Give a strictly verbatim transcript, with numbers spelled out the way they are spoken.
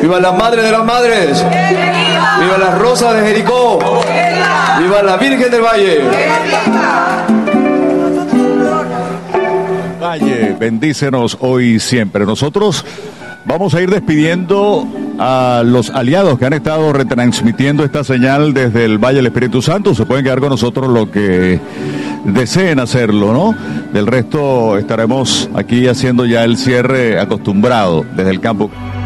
¡Viva la Madre de las Madres! ¡Viva la Rosa de Jericó! ¡Viva la Virgen del Valle! Valle, bendícenos hoy y siempre. Nosotros vamos a ir despidiendo a los aliados que han estado retransmitiendo esta señal desde el Valle del Espíritu Santo. Se pueden quedar con nosotros lo que deseen hacerlo, ¿no? Del resto estaremos aquí haciendo ya el cierre acostumbrado desde el campo.